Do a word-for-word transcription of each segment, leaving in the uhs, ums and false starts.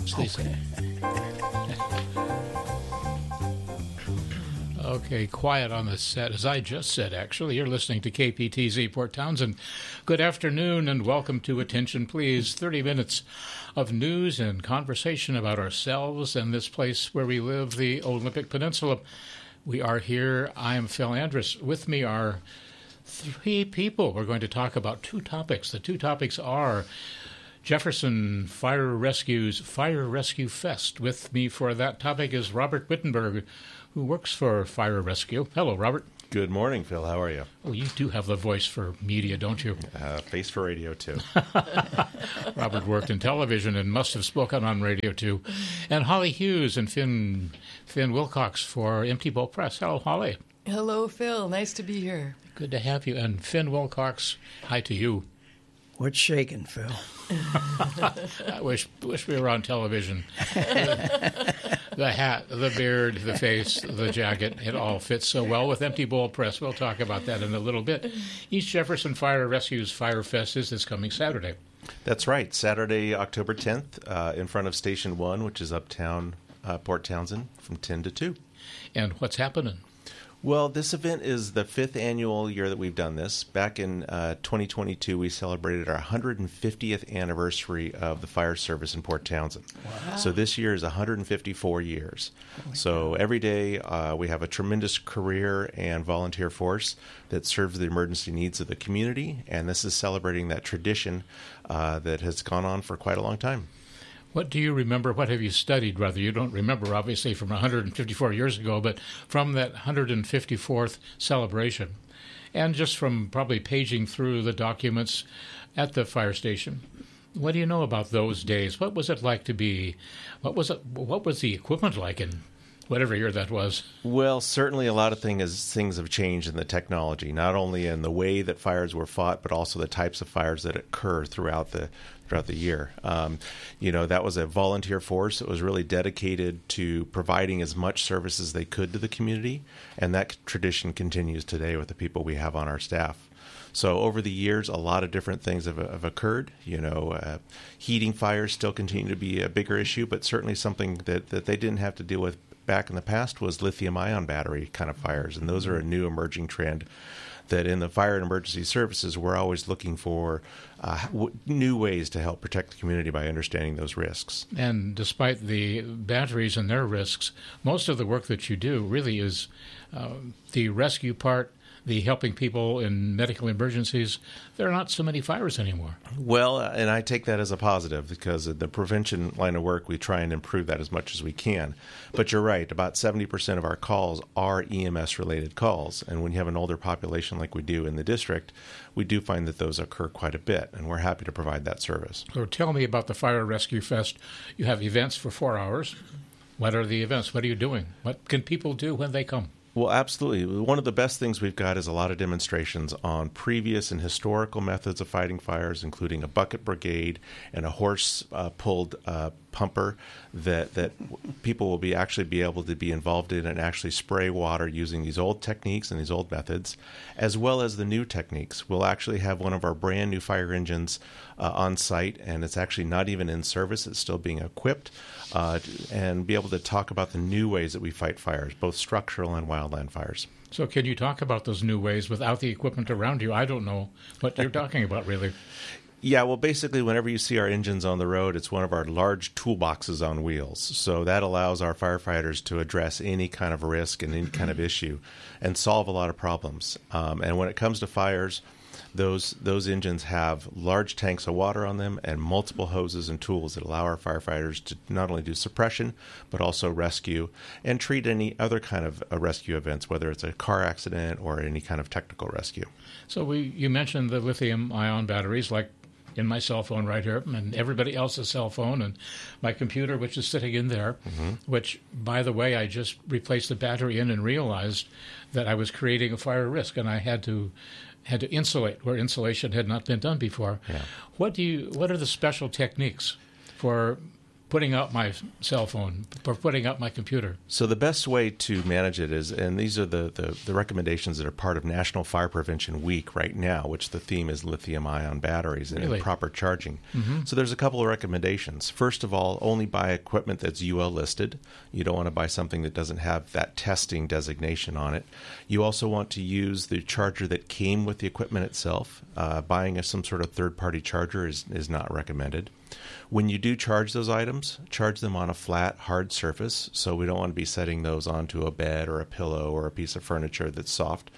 Okay. Okay, quiet on the set, as I just said, actually. You're listening to K P T Z Port Townsend. Good afternoon and welcome to Attention Please. thirty minutes of news and conversation about ourselves and this place where we live, the Olympic Peninsula. We are here. I am Phil Andrus. With me are three people. We're going to talk about two topics. The two topics are Jefferson Fire Rescue's Fire Rescue Fest. With me for that topic is Robert Wittenberg, who works for Fire Rescue. Hello, Robert. Good morning, Phil. How are you? Oh, you do have the voice for media, don't you? Uh, face for radio, too. Robert worked in television and must have spoken on radio, too. And Holly Hughes and Finn, Finn Wilcox for Empty Bowl Press. Hello, Holly. Hello, Phil. Nice to be here. Good to have you. And Finn Wilcox, hi to you. What's shaking, Phil? I wish wish we were on television. The, the hat, the beard, the face, the jacket, it all fits so well with Empty Bowl Press. We'll talk about that in a little bit. East Jefferson Fire Rescue's Fire Fest is this coming Saturday. That's right. Saturday, October tenth, uh, in front of Station one, which is uptown uh, Port Townsend, from ten to two. And what's happening? Well, this event is the fifth annual year that we've done this. Back in uh, twenty twenty-two, we celebrated our one hundred fiftieth anniversary of the fire service in Port Townsend. Wow. So this year is one hundred fifty-four years. Oh so God. Every day uh, we have a tremendous career and volunteer force that serves the emergency needs of the community, and this is celebrating that tradition uh, that has gone on for quite a long time. What do you remember? What have you studied, rather? You don't remember, obviously, from one hundred fifty-four years ago, but from that one hundred fifty-fourth celebration, and just from probably paging through the documents at the fire station, what do you know about those days? What was it like to be? What was it? What was the equipment like in whatever year that was? Well, certainly a lot of things things have changed in the technology, not only in the way that fires were fought, but also the types of fires that occur throughout the throughout the year. Um, you know, that was a volunteer force that was really dedicated to providing as much service as they could to the community, and that tradition continues today with the people we have on our staff. So over the years, a lot of different things have, have occurred. You know, uh, heating fires still continue to be a bigger issue, but certainly something that, that they didn't have to deal with back in the past was lithium-ion battery kind of fires, and those are a new emerging trend that in the fire and emergency services, we're always looking for uh, w- new ways to help protect the community by understanding those risks. And despite the batteries and their risks, most of the work that you do really is uh, the rescue part, the helping people in medical emergencies. There are not so many fires anymore. Well, and I take that as a positive because the prevention line of work, we try and improve that as much as we can. But you're right, about seventy percent of our calls are E M S-related calls. And when you have an older population like we do in the district, we do find that those occur quite a bit, and we're happy to provide that service. So tell me about the Fire Rescue Fest. You have events for four hours. What are the events? What are you doing? What can people do when they come? Well, absolutely. One of the best things we've got is a lot of demonstrations on previous and historical methods of fighting fires, including a bucket brigade and a horse-pulled uh, uh, pumper that that people will be actually be able to be involved in and actually spray water using these old techniques and these old methods, as well as the new techniques. We'll actually have one of our brand new fire engines uh, on site, and it's actually not even in service. It's still being equipped, uh, and be able to talk about the new ways that we fight fires, both structural and wildland fires. So can you talk about those new ways without the equipment around you? I don't know what you're talking about, really. Yeah, well, basically, whenever you see our engines on the road, it's one of our large toolboxes on wheels. So that allows our firefighters to address any kind of risk and any kind of issue and solve a lot of problems. Um, and when it comes to fires, those those engines have large tanks of water on them and multiple hoses and tools that allow our firefighters to not only do suppression, but also rescue and treat any other kind of uh, rescue events, whether it's a car accident or any kind of technical rescue. So we you mentioned the lithium-ion batteries, like in my cell phone right here, and everybody else's cell phone, and my computer, which is sitting in there, mm-hmm. which, by the way, I just replaced the battery in and realized that I was creating a fire risk, and I had to had to insulate where insulation had not been done before. Yeah. What do you? What are the special techniques for putting out my cell phone, for putting out my computer? So the best way to manage it is, and these are the, the, the recommendations that are part of National Fire Prevention Week right now, which the theme is lithium-ion batteries and Really? proper charging. Mm-hmm. So there's a couple of recommendations. First of all, only buy equipment that's U L listed. You don't want to buy something that doesn't have that testing designation on it. You also want to use the charger that came with the equipment itself. Uh, buying a, some sort of third-party charger is, is not recommended. When you do charge those items, charge them on a flat, hard surface. So we don't want to be setting those onto a bed or a pillow or a piece of furniture that's soft.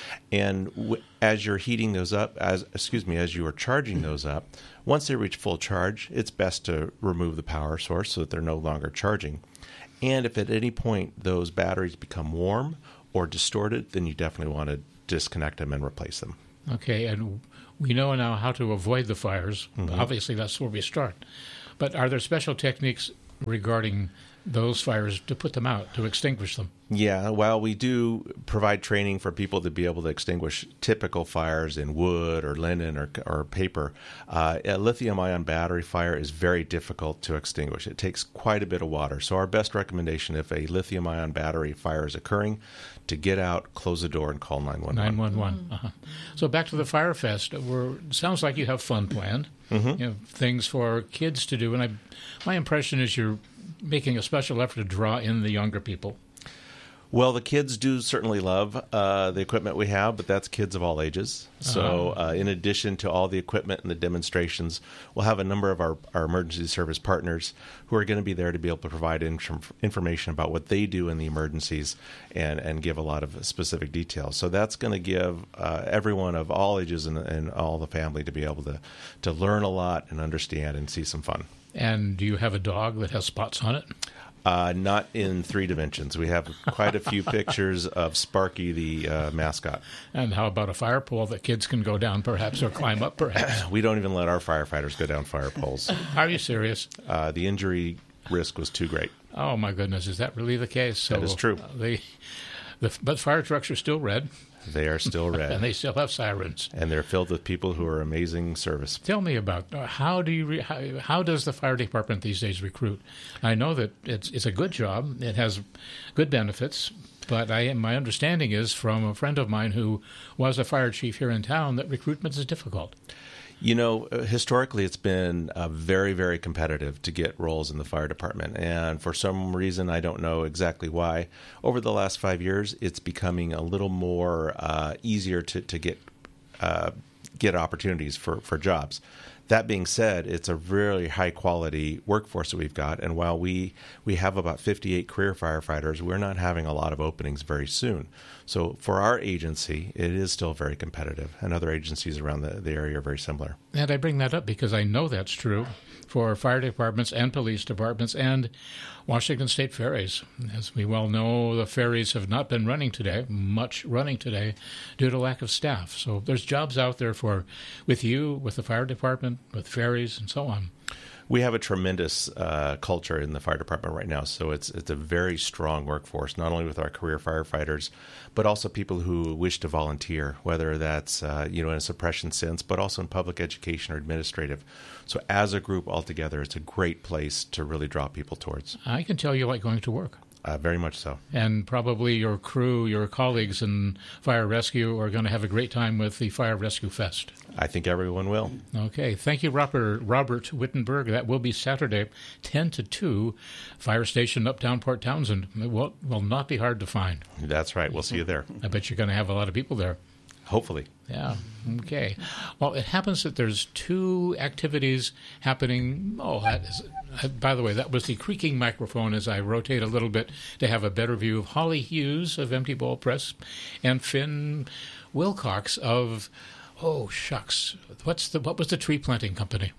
And w- as you're heating those up, as excuse me, as you are charging those up, once they reach full charge, it's best to remove the power source so that they're no longer charging. And if at any point those batteries become warm or distorted, then you definitely want to disconnect them and replace them. Okay, and we know now how to avoid the fires. Mm-hmm. Obviously, that's where we start. But are there special techniques regarding those fires to put them out, to extinguish them? Yeah, well, we do provide training for people to be able to extinguish typical fires in wood or linen or, or paper. Uh, a lithium-ion battery fire is very difficult to extinguish. It takes quite a bit of water. So our best recommendation, if a lithium-ion battery fire is occurring, to get out, close the door, and call nine one one. nine one one. Mm-hmm. Uh-huh. So back to the Fire Fest. We're, it sounds like you have fun planned, mm-hmm. you know, things for kids to do. And I, my impression is you're making a special effort to draw in the younger people. Well, the kids do certainly love uh, the equipment we have, but that's kids of all ages. So uh, in addition to all the equipment and the demonstrations, we'll have a number of our, our emergency service partners who are going to be there to be able to provide in- information about what they do in the emergencies and, and give a lot of specific details. So that's going to give uh, everyone of all ages and, and all the family to be able to, to learn a lot and understand and see some fun. And do you have a dog that has spots on it? Uh, not in three dimensions. We have quite a few pictures of Sparky, the uh, mascot. And how about a fire pole that kids can go down, perhaps, or climb up, perhaps? We don't even let our firefighters go down fire poles. Are you serious? Uh, the injury risk was too great. Oh, my goodness. Is that really the case? So, that is true. Uh, they, the, but fire trucks are still red. They are still red. And they still have sirens. And they're filled with people who are amazing service. Tell me about uh, how do you re- how, how does the fire department these days recruit? I know that it's it's a good job. It has good benefits. But I, my understanding is from a friend of mine who was a fire chief here in town that recruitment is difficult. You know, historically, it's been uh, very, very competitive to get roles in the fire department. And for some reason, I don't know exactly why, over the last five years, it's becoming a little more uh, easier to, to get uh, get opportunities for, for jobs. That being said, it's a really high-quality workforce that we've got. And while we, we have about fifty-eight career firefighters, we're not having a lot of openings very soon. So for our agency, it is still very competitive. And other agencies around the, the area are very similar. And I bring that up because I know that's true for fire departments and police departments and Washington State ferries. As we well know, the ferries have not been running today, much running today, due to lack of staff. So there's jobs out there for with you, with the fire department, with ferries, and so on. We have a tremendous uh, culture in the fire department right now, so it's it's a very strong workforce, not only with our career firefighters, but also people who wish to volunteer, whether that's uh, you know in a suppression sense, but also in public education or administrative. So as a group altogether, it's a great place to really draw people towards. I can tell you like going to work. Uh, very much so. And probably your crew, your colleagues in Fire Rescue are going to have a great time with the Fire Rescue Fest. I think everyone will. Okay. Thank you, Robert, Robert Wittenberg. That will be Saturday, ten to two, Fire Station Uptown Port Townsend. It will, will not be hard to find. That's right. We'll see you there. I bet you're going to have a lot of people there. Hopefully. Yeah. Okay. Well, it happens that there's two activities happening. Oh, that is, uh, by the way, that was the creaking microphone as I rotate a little bit to have a better view of Holly Hughes of Empty Bowl Press and Finn Wilcox of, oh, shucks. What's the what was the tree planting company?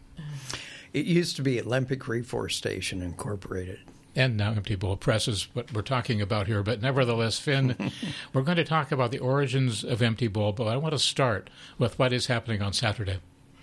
It used to be Olympic Reforestation Incorporated. And now Empty Bowl Press is what we're talking about here. But nevertheless, Finn, we're going to talk about the origins of Empty Bowl, but I want to start with what is happening on Saturday.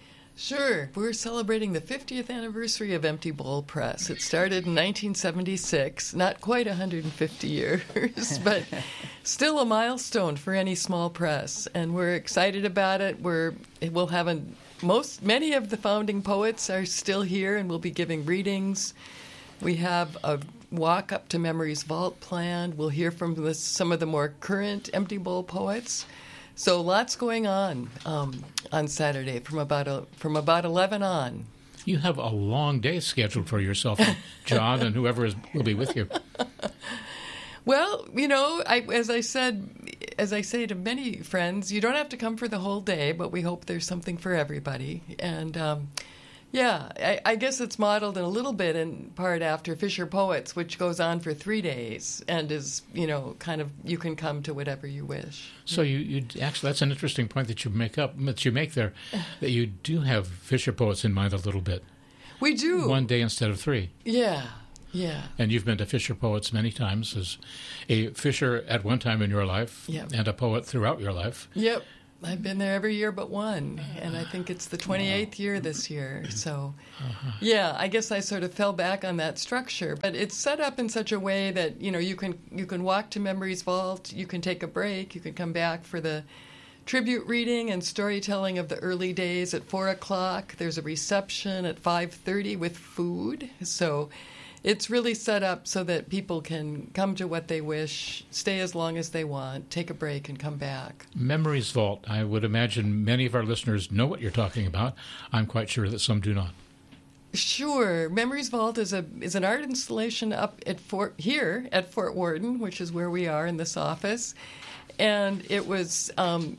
Sure. We're celebrating the fiftieth anniversary of Empty Bowl Press. It started in nineteen seventy-six, not quite one hundred fifty years, but still a milestone for any small press. And we're excited about it. We're, we'll have a, most, many of the founding poets are still here, and we'll be giving readings. We have a walk up to Memory's Vault planned. We'll hear from the, some of the more current Empty Bowl poets. So lots going on um, on Saturday from about a, from about eleven on. You have a long day scheduled for yourself, John, and whoever is, will be with you. Well, you know, I, as I said, as I say to many friends, you don't have to come for the whole day, but we hope there's something for everybody. And um, yeah, I, I guess it's modeled in a little bit in part after Fisher Poets, which goes on for three days and is, you know, kind of, you can come to whatever you wish. So you, you actually, that's an interesting point that you make up, that you make there, that you do have Fisher Poets in mind a little bit. We do. One day instead of three. Yeah. Yeah. And you've been to Fisher Poets many times as a Fisher at one time in your life yep. and a poet throughout your life. Yep. I've been there every year but one, and I think it's the twenty-eighth year this year. So, uh-huh. yeah, I guess I sort of fell back on that structure. But it's set up in such a way that, you know, you can you can walk to Memory's Vault, you can take a break, you can come back for the tribute reading and storytelling of the early days at four o'clock. There's a reception at five thirty with food. So it's really set up so that people can come to what they wish, stay as long as they want, take a break, and come back. Memory's Vault. I would imagine many of our listeners know what you're talking about. I'm quite sure that some do not. Sure. Memory's Vault is a is an art installation up at Fort here at Fort Worden, which is where we are in this office, and it was. Um,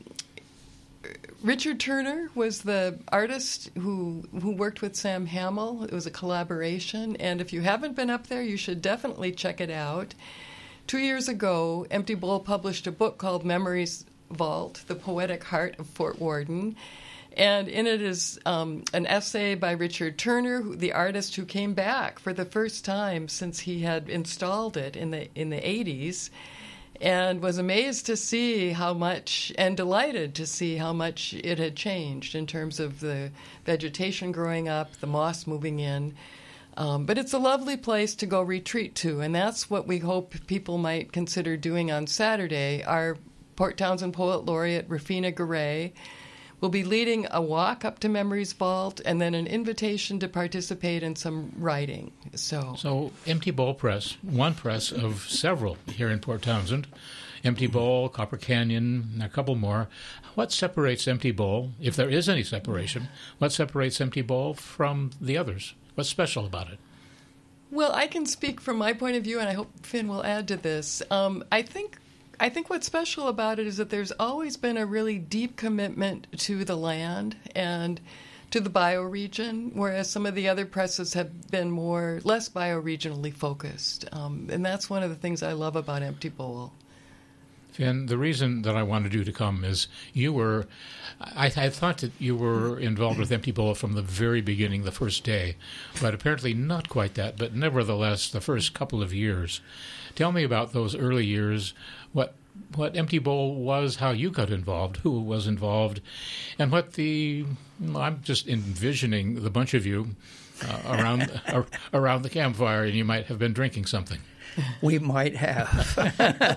Richard Turner was the artist who who worked with Sam Hamill. It was a collaboration, and if you haven't been up there, you should definitely check it out. Two years ago, Empty Bowl published a book called Memory's Vault, The Poetic Heart of Fort Worden, and in it is um, an essay by Richard Turner, who, the artist who came back for the first time since he had installed it in the in the eighties. And was amazed to see how much, and delighted to see how much it had changed in terms of the vegetation growing up, the moss moving in. Um, but it's a lovely place to go retreat to, and that's what we hope people might consider doing on Saturday. Our Port Townsend Poet Laureate, Rafina Garay, will be leading a walk up to Memory's Vault and then an invitation to participate in some writing. So, so Empty Bowl Press, one press of several here in Port Townsend, Empty Bowl, Copper Canyon, and a couple more. What separates Empty Bowl, if there is any separation, what separates Empty Bowl from the others? What's special about it? Well, I can speak from my point of view, and I hope Finn will add to this. Um, I think I think what's special about it is that there's always been a really deep commitment to the land and to the bioregion, whereas some of the other presses have been more less bioregionally focused. Um, and that's one of the things I love about Empty Bowl. Finn, the reason that I wanted you to come is you were, I, I thought that you were involved with Empty Bowl from the very beginning, the first day, but apparently not quite that, but nevertheless, the first couple of years. Tell me about those early years, what what Empty Bowl was, how you got involved, who was involved, and what the, well, I'm just envisioning the bunch of you uh, around uh, around the campfire, and you might have been drinking something. We might have.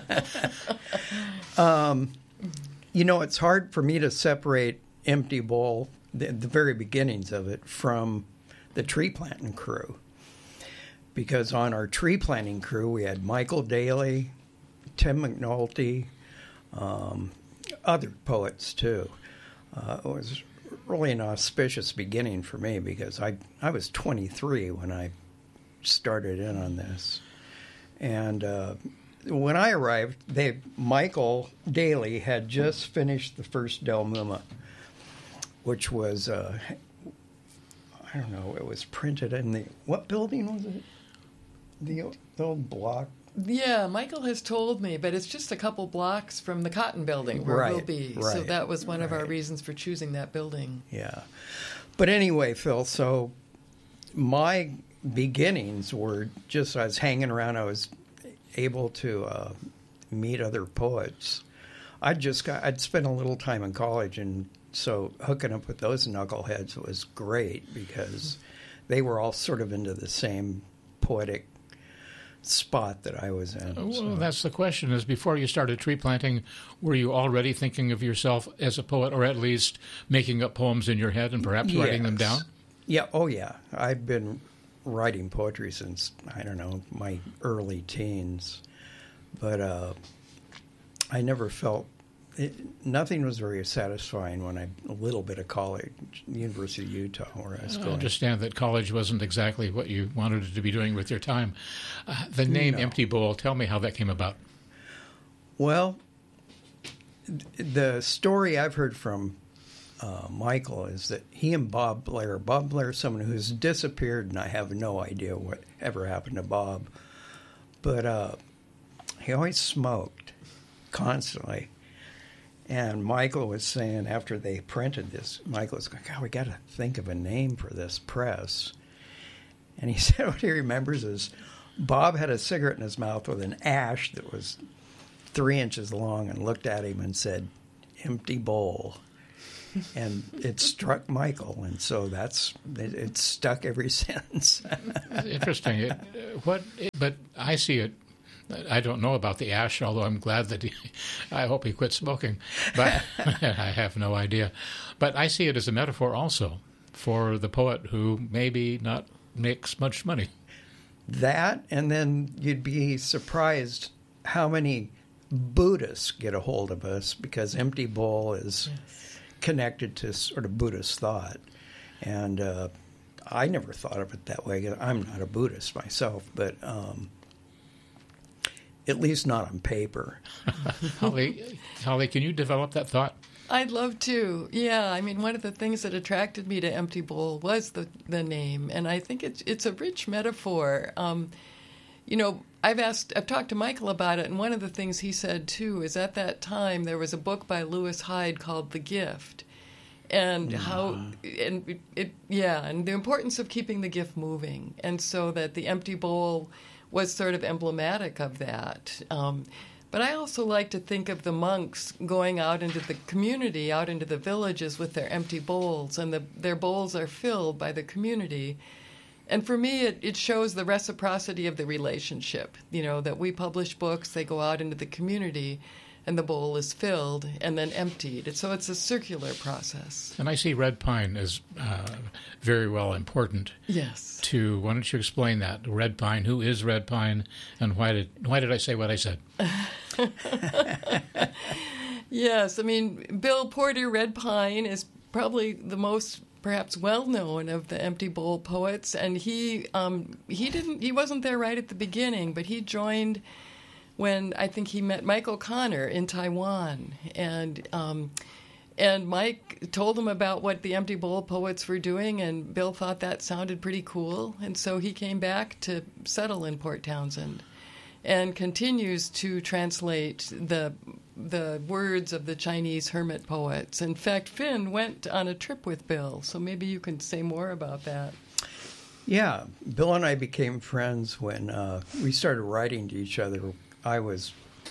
um, you know, it's hard for me to separate Empty Bowl, the, the very beginnings of it, from the tree planting crew. Because on our tree planting crew, we had Michael Daly, Tim McNulty, um, other poets, too. Uh, it was really an auspicious beginning for me because I, I was twenty-three when I started in on this. And uh, when I arrived, they Michael Daly had just finished the first Del Muma, which was, uh, I don't know, it was printed in the, what building was it? The old, the old block? Yeah, Michael has told me, but it's just a couple blocks from the Cotton Building where right, we'll be. Right, so that was one right. of our reasons for choosing that building. Yeah. But anyway, Phil, so my beginnings were just, I was hanging around, I was able to uh, meet other poets. I'd just got, I'd spent a little time in college, and so hooking up with those knuckleheads was great because they were all sort of into the same poetic spot that I was in. Well, so. that's the question, is before you started tree planting, were you already thinking of yourself as a poet, or at least making up poems in your head and perhaps yes. writing them down? Yeah, oh yeah. I've been writing poetry since, I don't know, my early teens. But uh, I never felt, it, nothing was very satisfying when I, a little bit of college, University of Utah, where I was going. I understand that college wasn't exactly what you wanted to be doing with your time. Uh, the name No. Empty Bowl, tell me how that came about. Well, the story I've heard from uh, Michael is that he and Bob Blair, Bob Blair is someone who's disappeared, and I have no idea what ever happened to Bob. But uh, he always smoked constantly. And Michael was saying after they printed this, Michael was going, God, we got to think of a name for this press. And he said what he remembers is Bob had a cigarette in his mouth with an ash that was three inches long and looked at him and said, empty bowl. And it struck Michael, and so that's it, it's stuck ever since. Interesting. It, what? It, but I see it. I don't know about the ash, although I'm glad that he, I hope he quit smoking. But I have no idea. But I see it as a metaphor also for the poet who maybe not makes much money. That, and then you'd be surprised how many Buddhists get a hold of us, because empty bowl is yes. connected to sort of Buddhist thought. And uh, I never thought of it that way. I'm not a Buddhist myself, but um, at least not on paper. Holly, Holly, can you develop that thought? I'd love to. Yeah, I mean, one of the things that attracted me to Empty Bowl was the the name, and I think it's it's a rich metaphor. Um, you know, I've asked, I've talked to Michael about it, and one of the things he said too is at that time there was a book by Lewis Hyde called The Gift, and yeah. how and it, it yeah, and the importance of keeping the gift moving, and so that the empty bowl was sort of emblematic of that. Um, But I also like to think of the monks going out into the community, out into the villages with their empty bowls, and the, their bowls are filled by the community. And for me, it, it shows the reciprocity of the relationship, you know, that we publish books, they go out into the community, and the bowl is filled and then emptied. And so it's a circular process. And I see red pine as uh, very well important. Yes. To, why don't you explain that? Red pine, who is red pine, and why did why did I say what I said? Yes, I mean, Bill Porter, Red Pine, is probably the most perhaps well-known of the empty bowl poets, and he um, he didn't he wasn't there right at the beginning, but he joined when I think he met Mike O'Connor in Taiwan, and um, and Mike told him about what the empty bowl poets were doing, and Bill thought that sounded pretty cool, and so he came back to settle in Port Townsend, and continues to translate the the words of the Chinese hermit poets. In fact, Finn went on a trip with Bill, so maybe you can say more about that. Yeah, Bill and I became friends when uh, we started writing to each other. I was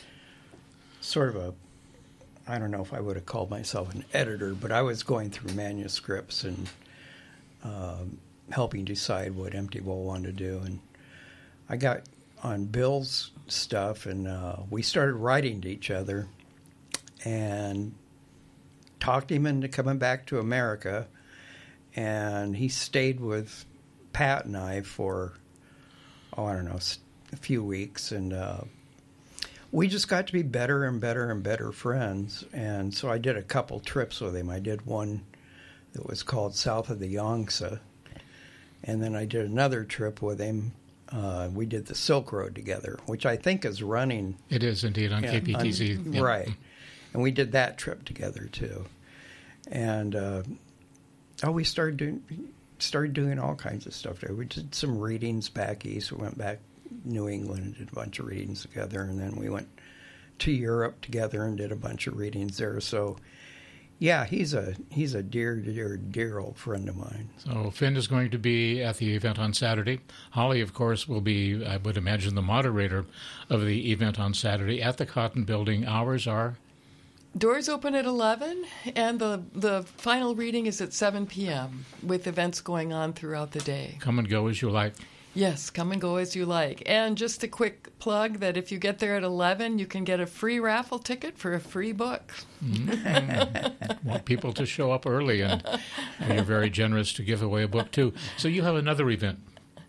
sort of a, I don't know if I would have called myself an editor, but I was going through manuscripts and uh, helping decide what Empty Bowl wanted to do. And I got on Bill's stuff, and uh, we started writing to each other and talked him into coming back to America. And he stayed with Pat and I for, oh, I don't know, a few weeks. And uh, we just got to be better and better and better friends. And so I did a couple trips with him. I did one that was called South of the Yangtze. And then I did another trip with him. Uh, we did the Silk Road together, which I think is running. It is indeed on yeah, K P T Z. On, yeah. Right. And we did that trip together, too. And, uh, oh, we started doing, started doing all kinds of stuff there. We did some readings back east. We went back New England and did a bunch of readings together. And then we went to Europe together and did a bunch of readings there. So, yeah, he's a he's a dear, dear, dear old friend of mine. So Finn is going to be at the event on Saturday. Holly, of course, will be, I would imagine, the moderator of the event on Saturday at the Cotton Building. Hours are? Doors open at eleven, and the, the final reading is at seven p.m., with events going on throughout the day. Come and go as you like. Yes, come and go as you like. And just a quick plug that if you get there at eleven, you can get a free raffle ticket for a free book. Mm-hmm. Want people to show up early, and you're very generous to give away a book, too. So you have another event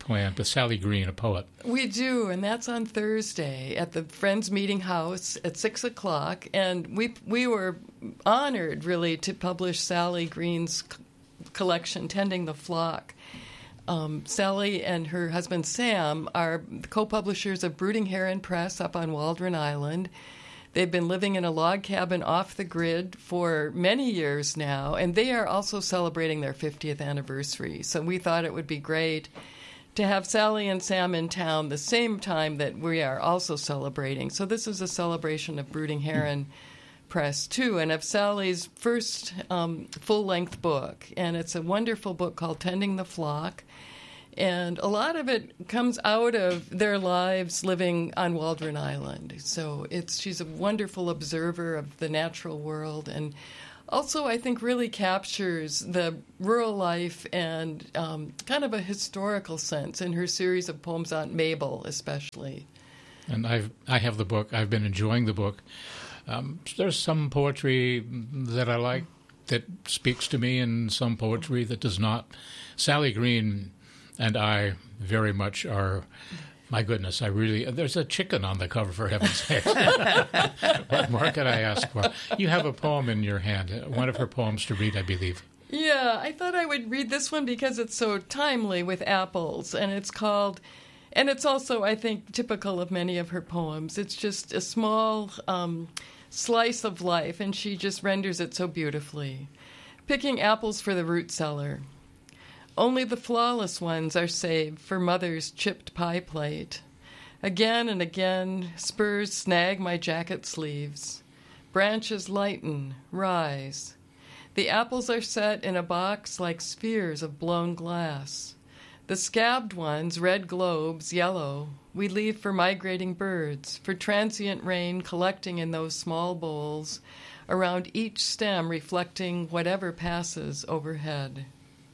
planned with Sally Green, a poet. We do, and that's on Thursday at the Friends Meeting House at six o'clock. And we we were honored, really, to publish Sally Green's c- collection, Tending the Flock. Um, Sally and her husband Sam are co-publishers of Brooding Heron Press up on Waldron Island. They've been living in a log cabin off the grid for many years now, and they are also celebrating their fiftieth anniversary. So we thought it would be great to have Sally and Sam in town the same time that we are also celebrating. So this is a celebration of Brooding Heron Press, too, and of Sally's first um, full-length book. And it's a wonderful book called Tending the Flock. And a lot of it comes out of their lives living on Waldron Island. So it's she's a wonderful observer of the natural world, and also I think really captures the rural life and um, kind of a historical sense in her series of poems on Mabel, especially. And I've I have the book. I've been enjoying the book. Um, there's some poetry that I like that speaks to me, and some poetry that does not. Sally Green and I very much are, my goodness, I really, there's a chicken on the cover, for heaven's sake. What more could I ask for? You have a poem in your hand, one of her poems to read, I believe. Yeah, I thought I would read this one because it's so timely with apples, and it's called, and it's also, I think, typical of many of her poems. It's just a small um, slice of life, and she just renders it so beautifully. Picking apples for the root cellar. Only the flawless ones are saved for mother's chipped pie plate. Again and again, spurs snag my jacket sleeves. Branches lighten, rise. The apples are set in a box like spheres of blown glass. The scabbed ones, red globes, yellow, we leave for migrating birds, for transient rain collecting in those small bowls, around each stem reflecting whatever passes overhead.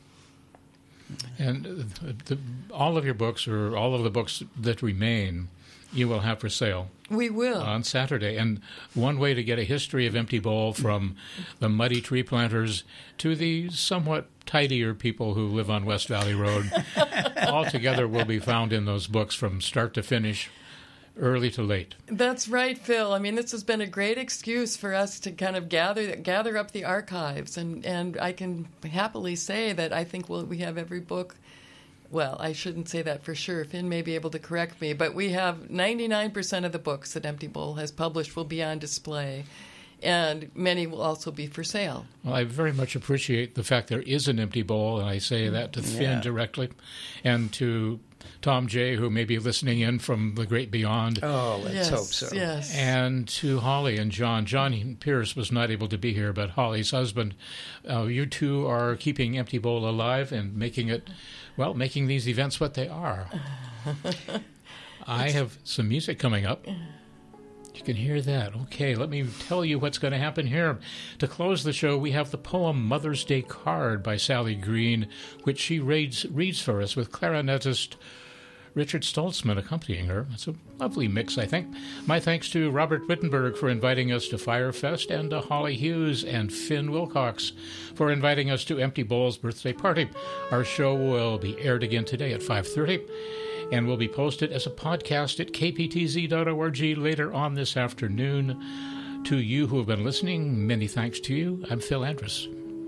And the, all of your books, or all of the books that remain, you will have for sale. We will. On Saturday. And one way to get a history of Empty Bowl, from the muddy tree planters to the somewhat tidier people who live on West Valley Road, all together will be found in those books from start to finish, early to late. That's right, Phil. I mean, this has been a great excuse for us to kind of gather gather up the archives, and, and I can happily say that I think we'll, we have every book. Well, I shouldn't say that for sure. Finn may be able to correct me, but we have ninety-nine percent of the books that Empty Bowl has published will be on display, and many will also be for sale. Well, I very much appreciate the fact there is an Empty Bowl, and I say that to Finn Yeah. directly, and to Tom J., who may be listening in from the great beyond. Oh, let's yes, hope so. Yes. And to Holly and John. John Pierce was not able to be here, but Holly's husband. Uh, you two are keeping Empty Bowl alive and making it, well, making these events what they are. I have some music coming up. You can hear that. Okay, let me tell you what's going to happen here. To close the show, we have the poem Mother's Day Card by Sally Green, which she reads, reads for us with clarinetist Richard Stoltzman accompanying her. It's a lovely mix, I think. My thanks to Robert Wittenberg for inviting us to Firefest, and to Holly Hughes and Finn Wilcox for inviting us to Empty Bowl's birthday party. Our show will be aired again today at five thirty, and will be posted as a podcast at k p t z dot org later on this afternoon. To you who have been listening, many thanks to you. I'm Phil Andrus.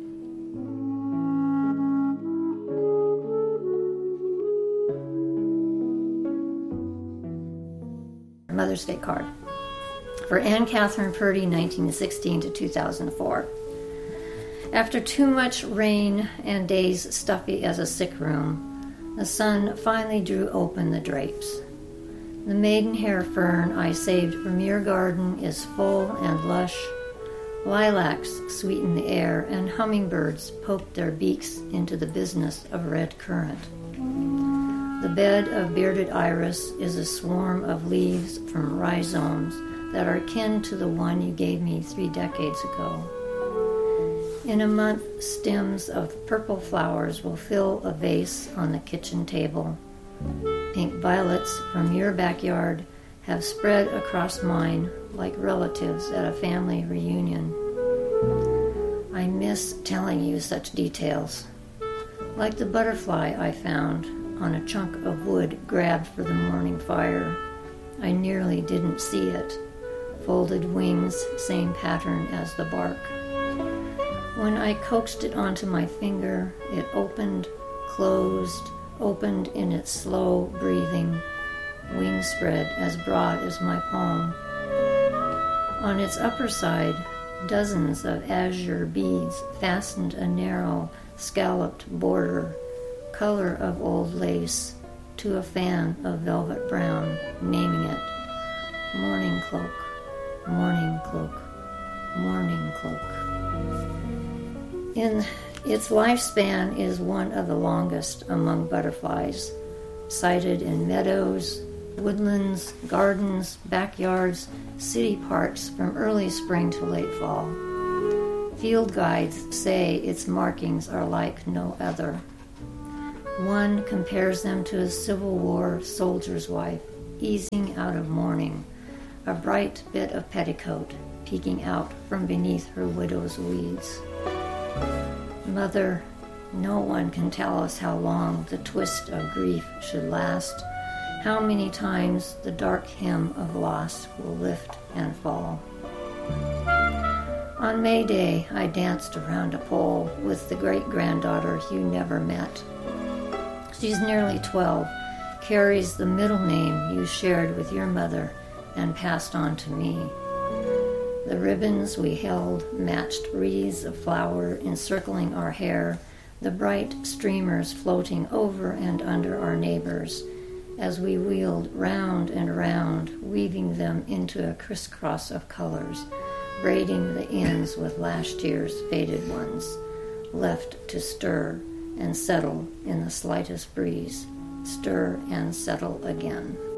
Mother's Day Card. For Anne Catherine Purdy, nineteen sixteen to two thousand four. After too much rain and days stuffy as a sick room, the sun finally drew open the drapes. The maidenhair fern I saved from your garden is full and lush. Lilacs sweeten the air, and hummingbirds poke their beaks into the business of red currant. The bed of bearded iris is a swarm of leaves from rhizomes that are kin to the one you gave me three decades ago. In a month, stems of purple flowers will fill a vase on the kitchen table. Pink violets from your backyard have spread across mine like relatives at a family reunion. I miss telling you such details. Like the butterfly I found on a chunk of wood grabbed for the morning fire. I nearly didn't see it. Folded wings, same pattern as the bark. When I coaxed it onto my finger, it opened, closed, opened in its slow breathing, wing spread as broad as my palm. On its upper side, dozens of azure beads fastened a narrow, scalloped border, color of old lace, to a fan of velvet brown, naming it Morning Cloak, Morning Cloak, Morning Cloak. In its lifespan is one of the longest among butterflies, sighted in meadows, woodlands, gardens, backyards, city parks from early spring to late fall. Field guides say its markings are like no other. One compares them to a Civil War soldier's wife, easing out of mourning, a bright bit of petticoat peeking out from beneath her widow's weeds. Mother, no one can tell us how long the twist of grief should last, how many times the dark hem of loss will lift and fall. On May Day, I danced around a pole with the great-granddaughter you never met. She's nearly twelve, carries the middle name you shared with your mother and passed on to me. The ribbons we held matched wreaths of flower encircling our hair, the bright streamers floating over and under our neighbors, as we wheeled round and round, weaving them into a crisscross of colors, braiding the ends with last year's faded ones, left to stir and settle in the slightest breeze, stir and settle again.